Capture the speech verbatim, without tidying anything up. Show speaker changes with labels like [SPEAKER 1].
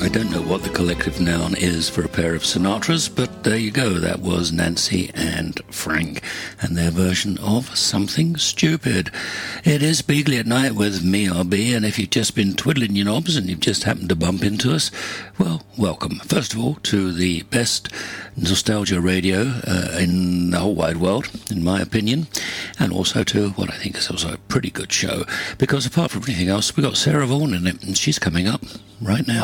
[SPEAKER 1] I don't know what the collective noun is for a pair of Sinatras, but there you go. That was Nancy and Frank and their version of Something Stupid. It is Beagley at Night with me, R B, and if you've just been twiddling your knobs and you've just happened to bump into us, well, welcome. First of all, to the best nostalgia radio uh, in the whole wide world, in my opinion, and also to what I think is also a pretty good show, because apart from anything else, we've got Sarah Vaughan in it, and she's coming up right now.